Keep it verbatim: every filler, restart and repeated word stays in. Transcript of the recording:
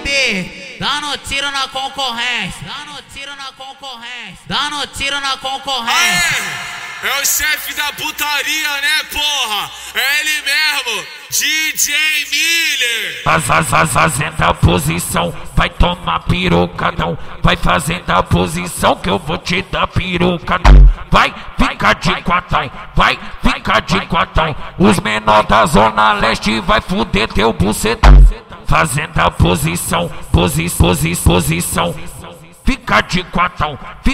bebê, dando tiro na concorrência, dando tiro na concorrência, dando tiro na concorrência. Aê, é o chefe da putaria, né, porra? É ele mesmo, D J Miller. Faz, faz, faz, fazendo a posição, vai tomar pirocadão. Vai fazendo a posição que eu vou te dar pirocadão. Vai ficar de quatão, vai ficar de quatão. Os menores da zona leste vai fuder teu bucetão. Fazendo a posição, posi, posi, posição. Fica de quatão, fica